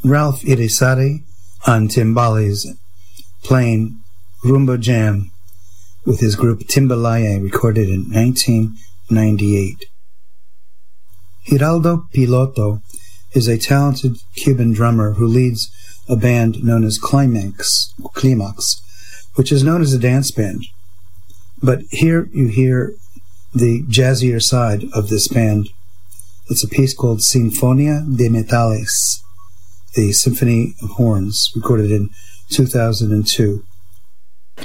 Ralph Irisari on timbales, playing Rumba Jam with his group Timbalaye, recorded in 1998. Giraldo Piloto is a talented Cuban drummer who leads a band known as Climax, which is known as a dance band. But here you hear the jazzier side of this band. It's a piece called Sinfonia de Metales, the Symphony of Horns, recorded in 2002.